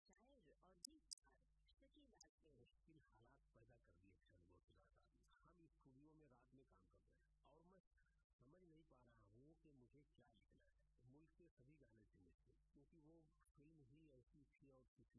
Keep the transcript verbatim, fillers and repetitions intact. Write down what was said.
शायर और गीतकार शकील आजमी मुश्किल हालात पैदा कर दिए थे अनुभव के साथ। हम स्टूडियो में रात में काम कर रहे हैं और मैं समझ नहीं पा रहा हूँ कि मुझे क्या लिखना है। मुल्क के सभी गाने थे मुझसे, क्योंकि वो फिल्म ही ऐसी थी और किसी